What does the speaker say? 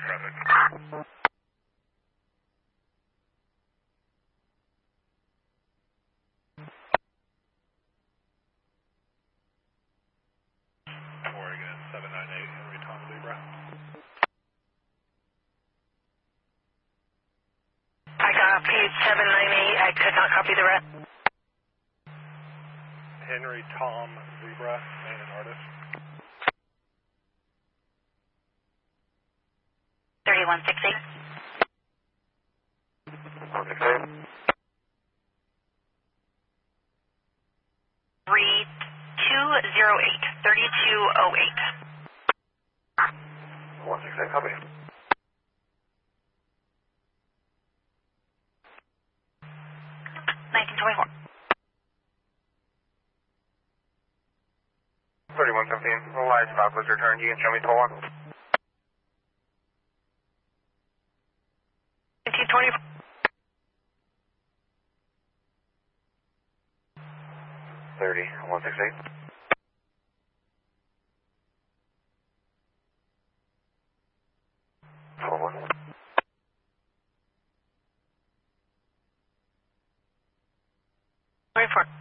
traffic. Oregon 798, Henry Tom Zebra. I copied 798. I could not copy the rest. Henry Tom Zebra, name and artist. 3168. 168. 3208. 3208. 168, copy. 1924. 3115, light stop was returned. You can show me toll one. 1924. 168. Toll one. 24.